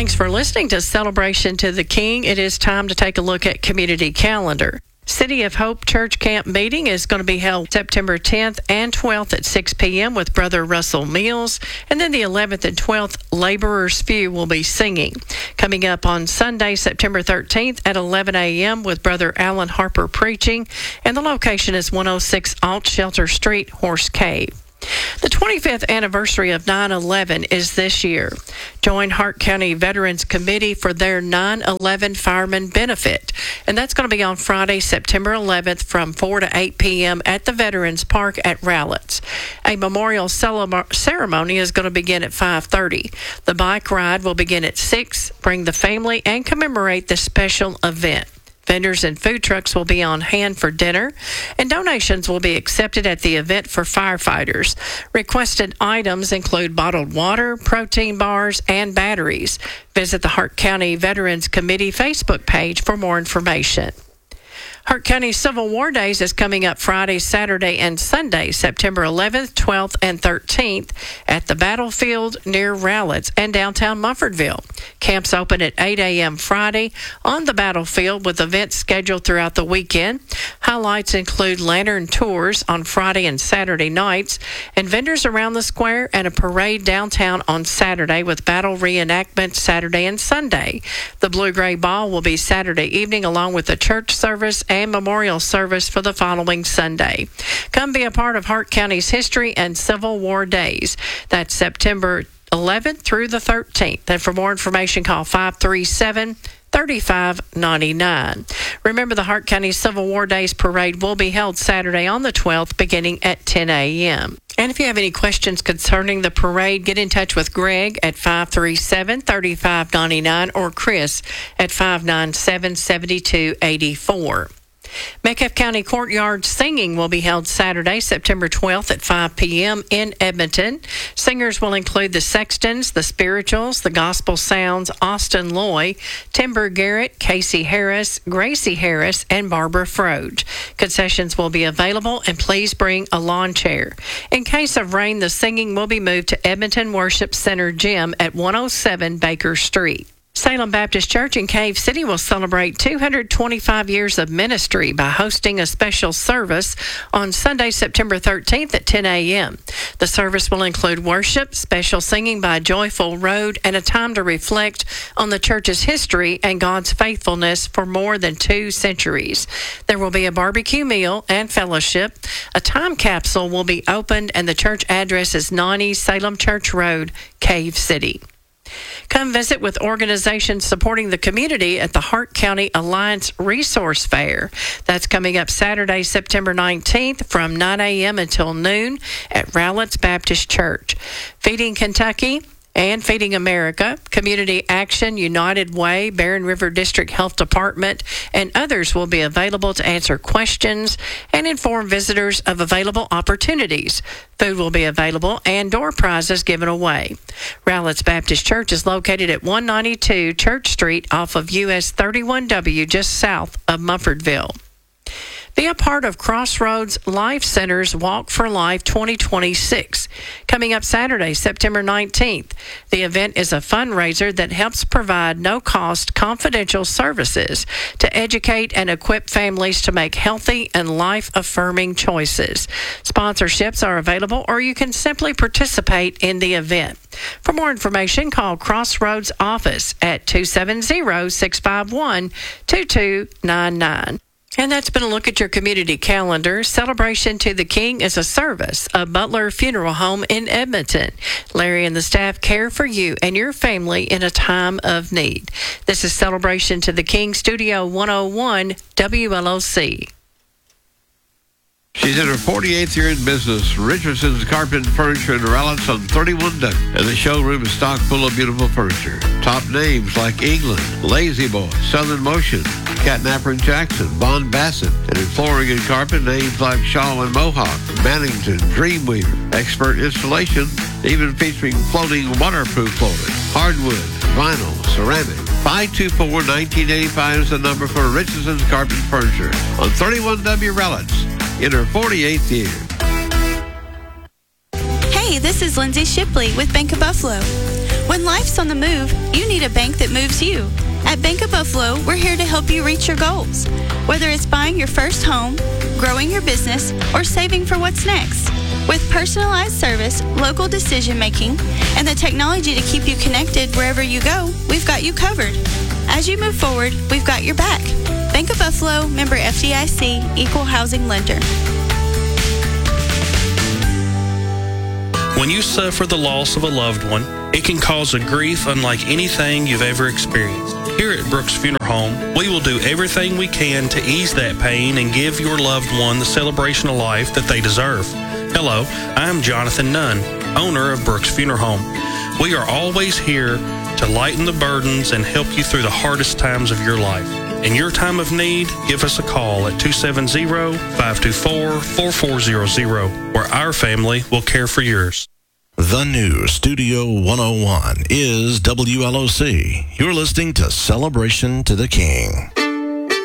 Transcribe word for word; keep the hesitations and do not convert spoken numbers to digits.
Thanks for listening to Celebration to the King. It is time to take a look at community calendar. City of Hope Church Camp meeting is going to be held September tenth and twelfth at six p.m. with Brother Russell Mills. And then the eleventh and twelfth, Laborers Few will be singing. Coming up on Sunday, September thirteenth at eleven a.m. with Brother Alan Harper preaching. And the location is one oh six Alt Shelter Street, Horse Cave. The twenty-fifth anniversary of nine eleven is this year. Join Hart County Veterans Committee for their nine eleven Fireman Benefit. And that's going to be on Friday, September eleventh from four to eight p.m. at the Veterans Park at Rowlett's. A memorial ceremony is going to begin at five thirty. The bike ride will begin at six. Bring the family and commemorate the special event. Vendors and food trucks will be on hand for dinner, and donations will be accepted at the event for firefighters. Requested items include bottled water, protein bars, and batteries. Visit the Hart County Veterans Committee Facebook page for more information. Hart County Civil War Days is coming up Friday, Saturday, and Sunday, September eleventh, twelfth, and thirteenth at the battlefield near Rowlett's and downtown Mumfordville. Camps open at eight a.m. Friday on the battlefield with events scheduled throughout the weekend. Highlights include lantern tours on Friday and Saturday nights and vendors around the square and a parade downtown on Saturday with battle reenactments Saturday and Sunday. The Blue-Gray Ball will be Saturday evening along with the church service and and memorial service for the following Sunday. Come be a part of Hart County's history and Civil War Days. That's September eleventh through the thirteenth. And for more information, call five three seven, three five nine nine. Remember, the Hart County Civil War Days Parade will be held Saturday on the twelfth beginning at ten a.m. And if you have any questions concerning the parade, get in touch with Greg at five three seven, three five nine nine or Chris at five nine seven, seven two eight four. Metcalfe County Courtyard Singing will be held Saturday, September twelfth at five p.m. in Edmonton. Singers will include the Sextons, the Spirituals, the Gospel Sounds, Austin Loy, Timber Garrett, Casey Harris, Gracie Harris, and Barbara Froge. Concessions will be available, and please bring a lawn chair. In case of rain, the singing will be moved to Edmonton Worship Center Gym at one oh seven Baker Street. Salem Baptist Church in Cave City will celebrate two hundred twenty-five years of ministry by hosting a special service on Sunday, September thirteenth at ten a.m. The service will include worship, special singing by Joyful Road, and a time to reflect on the church's history and God's faithfulness for more than two centuries. There will be a barbecue meal and fellowship. A time capsule will be opened, and the church address is ninety Salem Church Road, Cave City. Come visit with organizations supporting the community at the Hart County Alliance Resource Fair. That's coming up Saturday, September nineteenth from nine a.m. until noon at Rowlett's Baptist Church. Feeding Kentucky and Feeding America, Community Action, United Way, Barren River District Health Department, and others will be available to answer questions and inform visitors of available opportunities. Food will be available and door prizes given away. Rowlett's Baptist Church is located at one ninety-two Church Street off of U S thirty-one W just south of Mumfordville. Be a part of Crossroads Life Center's Walk for Life twenty twenty-six. Coming up Saturday, September nineteenth. The event is a fundraiser that helps provide no-cost confidential services to educate and equip families to make healthy and life-affirming choices. Sponsorships are available, or you can simply participate in the event. For more information, call Crossroads office at two seven zero, six five one, two two nine nine. And that's been a look at your community calendar. Celebration to the King is a service of Butler Funeral Home in Edmonton. Larry and the staff care for you and your family in a time of need. This is Celebration to the King, Studio one oh one, W L O C. She's in her forty-eighth year in business. Richardson's Carpet and Furniture in Rowlett's on thirty-one W. And the showroom is stocked full of beautiful furniture. Top names like England, Lazy Boy, Southern Motion, Catnapper and Jackson, Bond Bassett. And in flooring and carpet, names like Shaw and Mohawk, Mannington, Dreamweaver. Expert installation, even featuring floating waterproof flooring, hardwood, vinyl, ceramic. five two four, one nine eight five is the number for Richardson's Carpet and Furniture on thirty-one W Rowlett's. In her forty-eighth year. Hey, this is Lindsay Shipley with Bank of Buffalo. When life life's on the move, you need a bank that moves you. At Bank of Buffalo, we're here to help you reach your goals. Whether it's buying your first home, growing your business, or saving for what's next. With personalized service, local decision making, and the technology to keep you connected wherever you go, we've got you covered. As you move forward, we've got your back. Bank of Buffalo, member F D I C, equal housing lender. When you suffer the loss of a loved one, it can cause a grief unlike anything you've ever experienced. Here at Brooks Funeral Home, we will do everything we can to ease that pain and give your loved one the celebration of life that they deserve. Hello, I'm Jonathan Nunn, owner of Brooks Funeral Home. We are always here to lighten the burdens and help you through the hardest times of your life. In your time of need, give us a call at two seven zero, five two four, four four zero zero, where our family will care for yours. The new Studio one oh one is W L O C. You're listening to Celebration to the King.